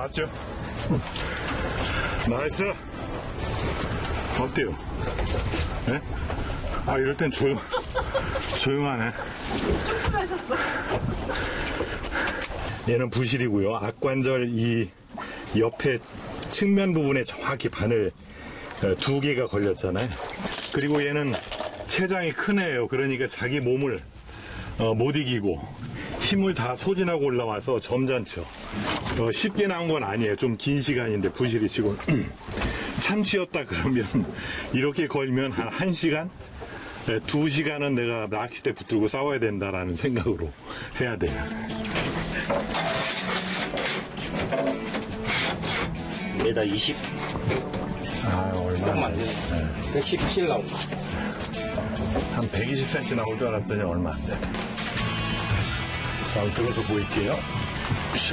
맞죠? 나이스. 어때요? 네? 아, 이럴 땐 조용하네. 출근하셨어. 얘는 부실이고요. 악관절 이 옆에 측면 부분에 정확히 바늘 2개가 걸렸잖아요. 그리고 얘는 체장이 큰 애예요. 그러니까 자기 몸을 못 이기고 힘을 다 소진하고 올라와서 점잖죠. 쉽게 나온 건 아니에요. 좀 긴 시간인데 부실이 지금 참치였다 그러면 이렇게 걸면 한 1시간? 2시간은 내가 낚싯대 붙들고 싸워야 된다라는 생각으로 해야 돼요. 메다 20. 아, 얼마? 조금 안 되네. 117 나온다. 한 120cm 나올 줄 알았더니 얼마 안 돼. 자, 들어서 보일게요. 샤.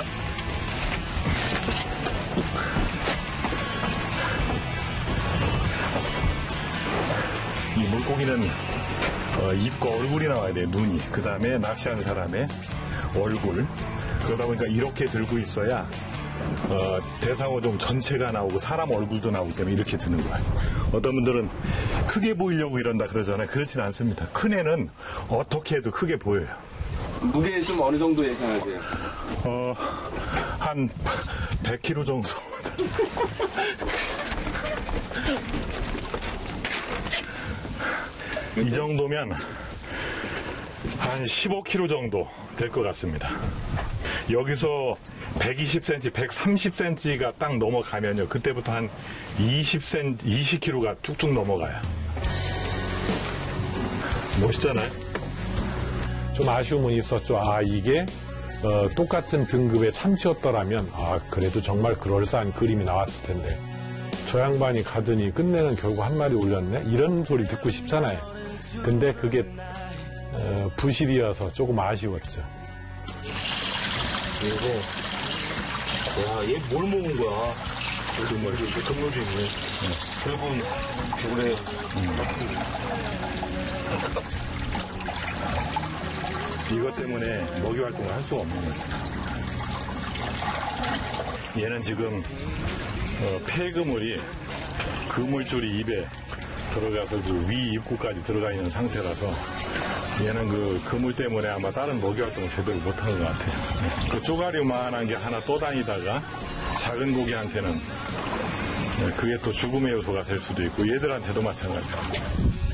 이 물고기는 입과 얼굴이 나와야 돼요. 눈이. 그 다음에 낚시하는 사람의 얼굴. 그러다 보니까 이렇게 들고 있어야 대상어종 전체가 나오고 사람 얼굴도 나오기 때문에 이렇게 드는 거예요. 어떤 분들은 크게 보이려고 이런다 그러잖아요. 그렇지는 않습니다. 큰 애는 어떻게 해도 크게 보여요. 무게 좀 어느 정도 예상하세요? 한 100kg 정도. 이 정도면 한 15kg 정도 될 것 같습니다. 여기서 120cm, 130cm가 딱 넘어가면요. 그때부터 한 20kg가 쭉쭉 넘어가요. 멋있잖아요? 좀 아쉬움은 있었죠. 아, 이게 똑같은 등급의 참치였더라면 그래도 정말 그럴싸한 그림이 나왔을 텐데 저 양반이 가더니 끝내는 결국 한 마리 올렸네? 이런 소리 듣고 싶잖아요. 근데 그게 부실이어서 조금 아쉬웠죠. 이거, 와, 얘 뭘 먹은 거야? 금물도 있네. 결국은 죽으래요. 이것 때문에 먹이 활동을 할 수가 없는 거예요. 얘는 지금 폐그물이 그물줄이 입에 들어가서 위 입구까지 들어가 있는 상태라서 얘는 그 그물 때문에 아마 다른 먹이 활동을 제대로 못하는 것 같아요. 그 쪼가리만한 게 하나 또 다니다가 작은 고기한테는 그게 또 죽음의 요소가 될 수도 있고 얘들한테도 마찬가지예요.